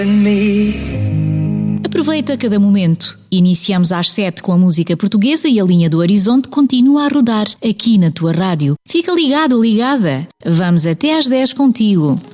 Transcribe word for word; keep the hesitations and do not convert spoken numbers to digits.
Aproveita cada momento. Iniciamos às sete com a música portuguesa e a linha do Horizonte continua a rodar aqui na tua rádio. Fica ligado, ligada. Vamos até às dez contigo.